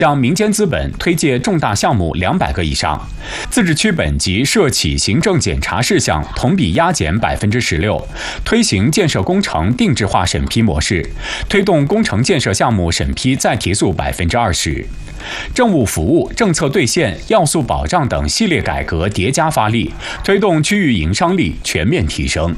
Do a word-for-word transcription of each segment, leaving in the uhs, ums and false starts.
向民间资本推介重大项目两百个以上。自治区本级涉企行政检查事项同比压减百分之十六，推行建设工程定制化审批模式，推动工程建设项目审批再提速百分之二十。政务服务、政策兑现、要素保障等系列改革叠加发力，推动区域营商力全面提升。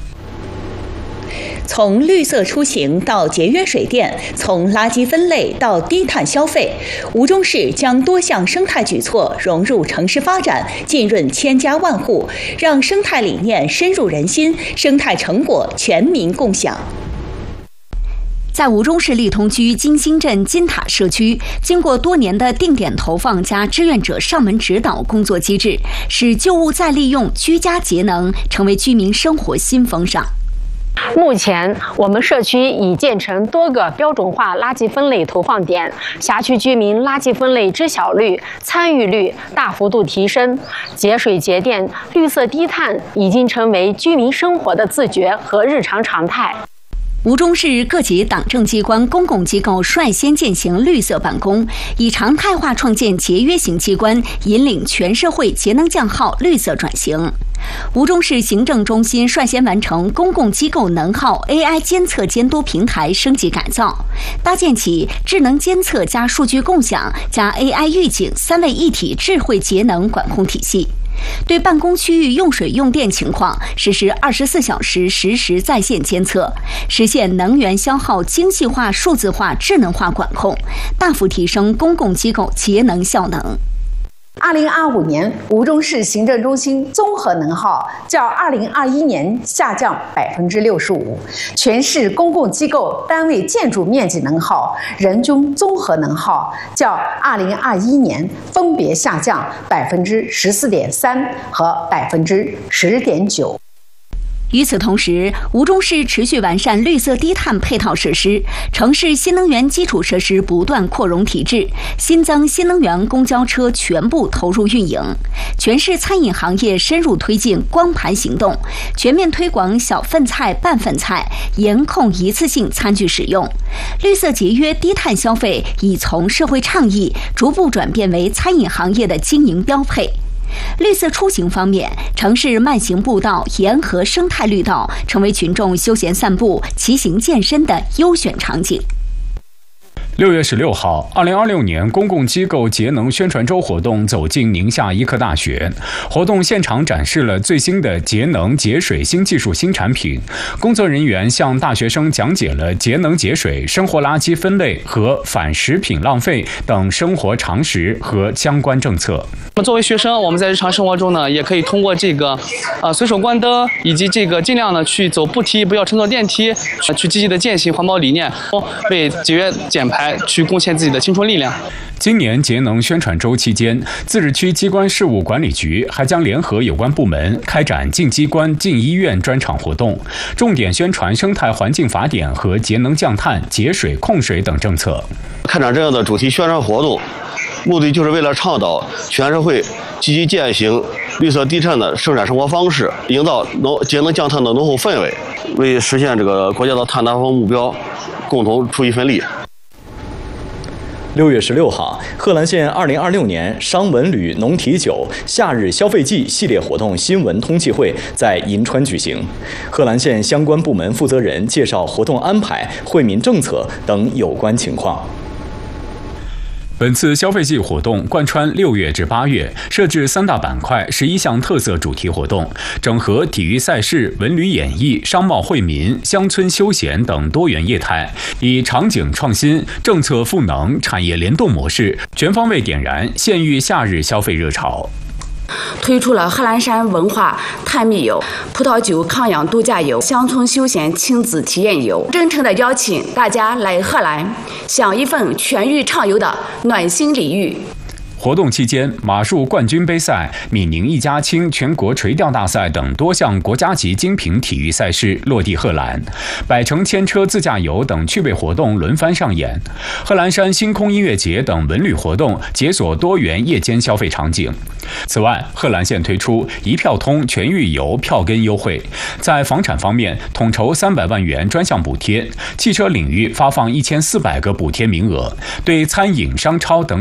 从绿色出行到节约水电，从垃圾分类到低碳消费，吴忠市将多项生态举措融入城市发展，浸润千家万户，让生态理念深入人心，生态成果全民共享。 在吴忠市利通区金星镇金塔社区，经过多年的定点投放加志愿者上门指导工作机制，使旧物再利用、居家节能成为居民生活新风尚。 目前，我们社区已建成多个标准化垃圾分类投放点，辖区居民垃圾分类知晓率、参与率大幅度提升，节水节电、绿色低碳已经成为居民生活的自觉和日常常态。 吴忠市各级党政机关、公共机构率先践行绿色办公，以常态化创建节约型机关，引领全社会节能降耗、绿色转型。吴忠市行政中心率先完成公共机构能耗 A I 监测监督平台升级改造，搭建起智能监测加数据共享加 A I 预警三位一体智慧节能管控体系。对办公区域用水用电情况实施二十四小时实时在线监测，实现能源消耗精细化、数字化、智能化管控，大幅提升公共机构节能效能。 二零二五年，吴忠市行政中心综合能耗较二零二一年下降百分之六十五，全市公共机构单位建筑面积能耗、人均综合能耗较二零二一年分别下降百分之十四点三和百分之十点九。 与此同时，吴忠市持续完善绿色低碳配套设施，城市新能源基础设施不断扩容提质，新增新能源公交车全部投入运营。全市餐饮行业深入推进光盘行动，全面推广小份菜、半份菜，严控一次性餐具使用。绿色节约、低碳消费已从社会倡议逐步转变为餐饮行业的经营标配。绿色出行方面，城市慢行步道、沿河生态绿道成为群众休闲散步、骑行健身的优选场景。 六月十六号，二零二六年公共机构节能宣传周活动走进宁夏医科大学。活动现场展示了最新的节能节水新技术、新产品。工作人员向大学生讲解了节能节水、生活垃圾分类和反食品浪费等生活常识和相关政策。 作为学生，我们在日常生活中呢，也可以通过这个，呃，随手关灯，以及这个尽量呢去走步梯，不要乘坐电梯，去积极的践行环保理念，为节约减排去贡献自己的青春力量。 今年节能宣传周期间，自治区机关事务管理局还将联合有关部门开展进机关、进医院专场活动，重点宣传生态环境法典和节能降碳、节水控水等政策。 开展这样的主题宣传活动，目的就是为了倡导全社会积极践行绿色低碳的生产生活方式，营造农节能降碳的浓厚氛围，为实现这个国家的碳达峰目标共同出一份力。 六月十六号，贺兰县二零二六年商文旅农体酒夏日消费季系列活动新闻通气会在银川举行。贺兰县相关部门负责人介绍活动安排、惠民政策等有关情况。 本次消费季活动贯穿六月至八月，设置三大板块、十一项特色主题活动，整合体育赛事、文旅演艺、商贸惠民、乡村休闲等多元业态，以场景创新、政策赋能、产业联动模式，全方位点燃县域夏日消费热潮。 推出了贺兰山文化探秘游、葡萄酒抗氧度假游、乡村休闲亲子体验游，真诚地邀请大家来贺兰，享一份全域畅游的暖心礼遇。 活动期间，马术冠军杯赛、闽宁一家亲全国垂钓大赛等多项国家级精品体育赛事落地贺兰，百城牵车自驾游等趣味活动轮番上演，贺兰山星空音乐节等文旅活动解锁多元夜间消费场景。此外，贺兰县推出一票通全域游票根优惠，在房产方面统筹三百万元专项补贴，汽车领域发放一千四百个补贴名额，对餐饮、商超等